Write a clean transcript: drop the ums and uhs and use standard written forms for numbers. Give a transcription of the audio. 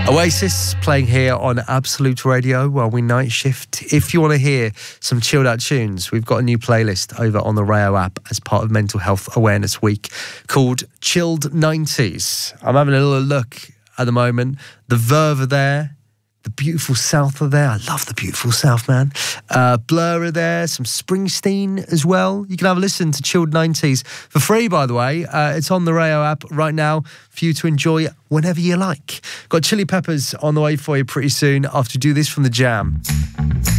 Oasis playing here on Absolute Radio while we night shift. If you want to hear some chilled out tunes, we've got a new playlist over on the Rayo app as part of Mental Health Awareness Week called Chilled 90s. I'm having a little look at the moment. The Verve are there. The Beautiful South are there. I love the Beautiful South, man. Blur are there. Some Springsteen as well. You can have a listen to Chilled 90s for free, by the way. It's on the Rayo app right now for you to enjoy whenever you like. Got Chili Peppers on the way for you pretty soon after we do this from the Jam.